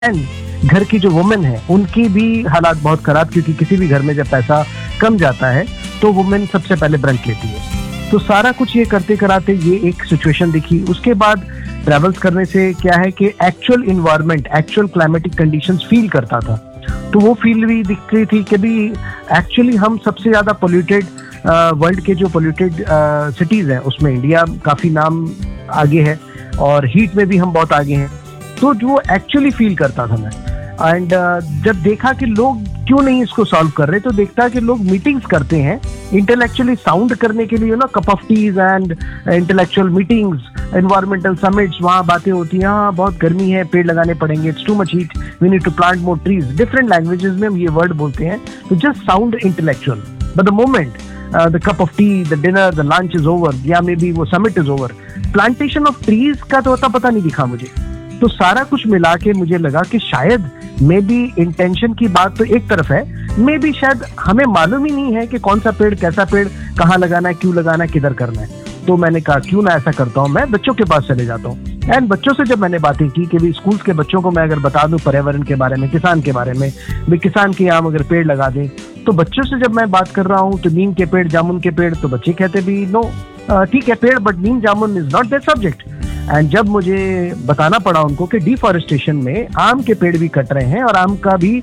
And घर की जो वुमेन है उनकी भी हालात बहुत खराब, क्योंकि किसी भी घर में जब पैसा कम जाता है तो वुमेन सबसे पहले ब्रंट लेती है। तो सारा कुछ ये करते कराते ये एक सिचुएशन दिखी। उसके बाद ट्रैवल्स करने से क्या है कि actual environment, actual climatic conditions feel करता था। तो वो फील भी दिख रही थी कि भी एक्चुअली हम सबसे ज्यादा पोल्यूटेड वर्ल्ड के जो पोल्यूटेड सिटीज हैं उसमें इंडिया काफी नाम आगे है, और हीट में भी हम बहुत आगे हैं। तो जो एक्चुअली फील करता था मैं, एंड जब देखा कि लोग क्यों नहीं इसको सॉल्व कर रहे, तो देखता कि लोग मीटिंग्स करते हैं इंटेलेक्चुअली साउंड करने के लिए, cup of tease and intellectual meetings, environmental summits, वहाँ बातें होती हैं, हाँ बहुत गर्मी है, पेड़ लगाने पड़ेंगे, it's too much heat, we need to plant more trees. Different languages में हम ये वर्ड बोलते हैं, तो just sound intellectual, but the moment the cup of tea, the dinner, the lunch is over, या मे बी वो summit is over, plantation of trees का तो पता नहीं दिखा मुझे। तो सारा कुछ मिला के मुझे लगा कि शायद मे बी इंटेंशन की बात तो एक तरफ है, मे बी शायद हमें मालूम ही नहीं है कि कौन सा पेड़, कैसा पेड़, कहाँ लगाना है, क्यों लगाना है, किधर करना है। तो मैंने कहा क्यों ना ऐसा करता हूँ, मैं बच्चों के पास चले जाता हूँ। एंड बच्चों से जब मैंने बातें की कि भी स्कूल्स के बच्चों को मैं अगर बता दूं पर्यावरण के बारे में, किसान के बारे में, भी किसान के यहाँ अगर पेड़ लगा दें, तो बच्चों से जब मैं बात कर रहा हूँ तो नीम के पेड़, जामुन के पेड़, तो बच्चे कहते भी नो, ठीक है पेड़, but Neem jamun is not that subject. And जब मुझे बताना पड़ा उनको कि डिफॉरेस्टेशन में आम के पेड़ भी कट रहे हैं और आम का भी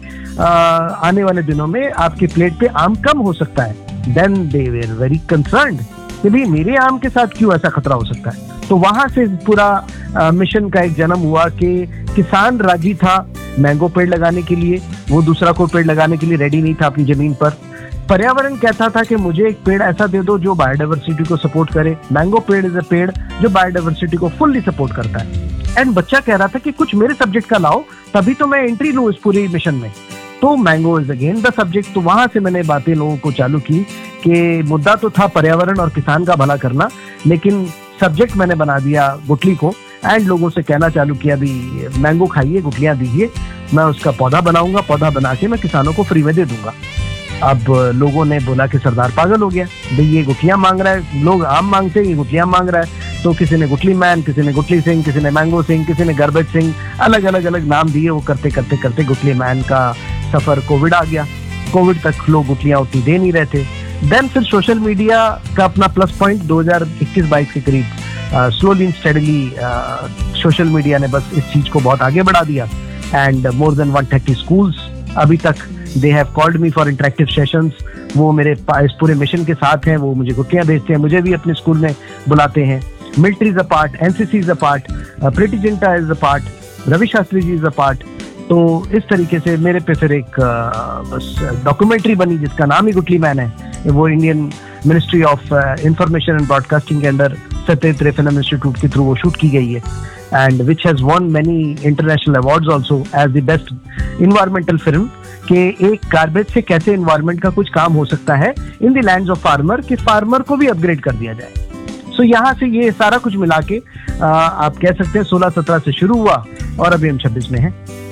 आने वाले दिनों में आपके प्लेट पे आम कम हो सकता है, then they were very concerned कि भाई मेरे आम के साथ क्यों ऐसा खतरा हो सकता है। तो वहां से पूरा मिशन का एक जन्म हुआ कि किसान राजी था मैंगो पेड़ लगाने के लिए, वो दूसरा कोई पेड़ लगाने के लिए रेडी नहीं था अपनी जमीन पर। पर्यावरण कहता था कि मुझे एक पेड़ ऐसा दे दो जो बायोडाइवर्सिटी को सपोर्ट करे। मैंगो पेड़ इज अ पेड़ जो बायोडाइवर्सिटी को फुल्ली सपोर्ट करता है। एंड बच्चा कह रहा था कि कुछ मेरे सब्जेक्ट का लाओ, तभी तो मैं एंट्री लूं इस पूरी मिशन में। तो mango is again the subject. तो वहां से मैंने बातें लोगों को चालू की कि मुद्दा तो था पर्यावरण और किसान का भला करना, लेकिन सब्जेक्ट मैंने बना दिया गुठली को। एंड लोगों से कहना चालू किया भी मैंगो खाइए, गुठलियां दीजिए, मैं उसका पौधा बनाऊंगा, पौधा बना के मैं किसानों को फ्री में दे दूंगा। अब लोगों ने बोला कि सरदार पागल हो गया, भाई ये गुठलियां मांग रहा है, लोग आम मांगते हैं, ये गुठलियां मांग रहा है। तो किसी ने गुठली मैन, किसी ने गुठली सिंह, किसी ने मैंगो सिंह, किसी ने गार्बेज सिंह, अलग अलग अलग नाम दिए। वो करते करते करते गुठली मैन का सफर कोविड आ गया। कोविड तक लोग गुठलियां उतनी दे नहीं रहे थे। देन फिर सोशल मीडिया का अपना प्लस पॉइंट 2021-22 के करीब slowly and steadily social media ने बस इस चीज को बहुत आगे बढ़ा दिया। एंड मोर देन 130 स्कूल्स अभी तक they have called me for interactive sessions. वो मेरे इस पूरे मिशन के साथ हैं, वो मुझे गुठलियां भेजते हैं, मुझे भी अपने स्कूल में बुलाते हैं। Military is a part, NCC is a part, Preity Zinta is a part, Ravi Shastri ji is a part. तो इस तरीके से मेरे पे फिर एक बस डॉक्यूमेंट्री बनी जिसका नाम ही गुठली मैन है। वो Indian ministry of information and broadcasting के अंडर सत्यजित रे फिल्म इंस्टीट्यूट के थ्रू वो शूट की गई है। And which has won many international awards also as the best environmental film, कि एक गार्बेज से कैसे एनवायरनमेंट का कुछ काम हो सकता है in the lands of farmer, कि फार्मर को भी अपग्रेड कर दिया जाए। सो यहाँ से ये सारा कुछ मिला के आप कह सकते हैं 16-17 से शुरू हुआ और अभी हम 26 में हैं।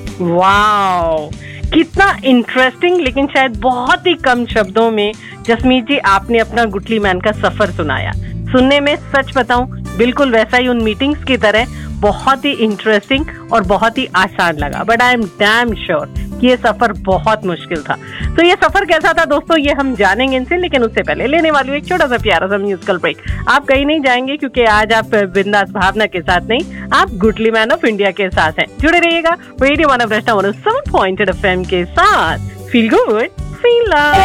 वाओ, कितना इंटरेस्टिंग। लेकिन शायद बहुत ही कम शब्दों में जसमीत जी आपने अपना गुठली मैन का सफर सुनाया। सुनने में सच बताऊं बिल्कुल वैसा ही उन मीटिंग्स की तरह बहुत ही इंटरेस्टिंग और बहुत ही आसान लगा। But I am damn sure कि ये सफर बहुत मुश्किल था। तो ये सफर कैसा था दोस्तों, ये हम जानेंगे इनसे, लेकिन उससे पहले लेने वाली हूँ एक छोटा सा प्यारा सा म्यूजिकल ब्रेक। आप कहीं नहीं जाएंगे क्योंकि आज आप बिंदास भावना के साथ नहीं, आप गुठली मैन ऑफ इंडिया के साथ हैं। जुड़े रहिएगा रेडियो 107.8 FM के साथ। Feel good, feel love.